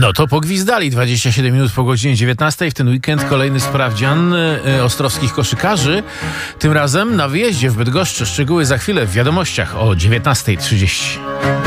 No to pogwizdali 27 minut po godzinie 19. W ten weekend kolejny sprawdzian ostrowskich koszykarzy. Tym razem na wyjeździe w Bydgoszczy. Szczegóły za chwilę w wiadomościach o 19:30.